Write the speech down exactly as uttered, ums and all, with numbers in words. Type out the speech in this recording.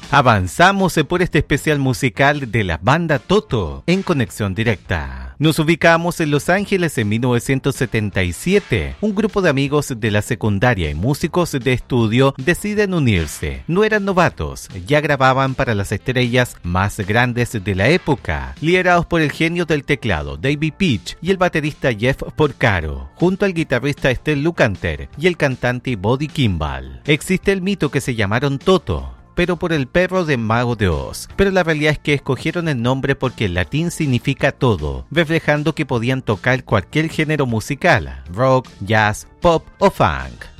Avanzamos por este especial musical de la banda Toto en conexión directa. Nos ubicamos en Los Ángeles en mil novecientos setenta y siete. Un grupo de amigos de la secundaria y músicos de estudio deciden unirse. No eran novatos, ya grababan para las estrellas más grandes de la época, liderados por el genio del teclado David Peach y el baterista Jeff Porcaro, junto al guitarrista Steve Lukather y el cantante Buddy Kimball. Existe el mito que se llamaron Toto, pero por el perro de Mago de Oz, pero la realidad es que escogieron el nombre porque el latín significa todo, reflejando que podían tocar cualquier género musical, rock, jazz, pop o funk.